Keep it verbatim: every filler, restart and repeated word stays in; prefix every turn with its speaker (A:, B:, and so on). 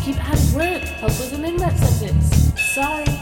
A: keep hard work. Help with an in that sentence. Sorry.